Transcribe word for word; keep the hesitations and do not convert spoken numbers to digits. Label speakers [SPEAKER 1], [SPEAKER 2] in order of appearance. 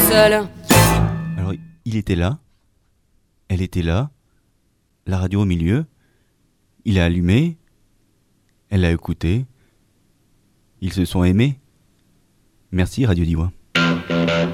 [SPEAKER 1] seul.
[SPEAKER 2] Alors, il était là, elle était là, la radio au milieu, il a allumé, elle a écouté, ils se sont aimés. Merci Radio Diwa.